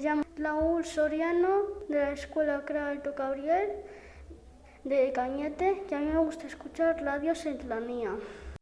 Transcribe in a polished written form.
llamo Raúl Soriano, de la Escuela Crea Alto Gabriel, de Cañete, y a mí me gusta escuchar Radio Serranía.